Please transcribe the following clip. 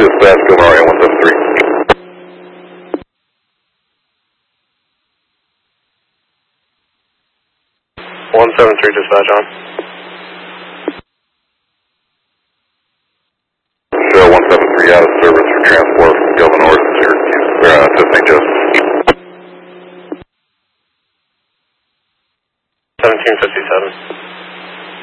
dispatch, Gilmar area 173. 173 dispatch on. Show 173 out of service for transport from Gilman North to Syracuse, to St. Joseph. 1757.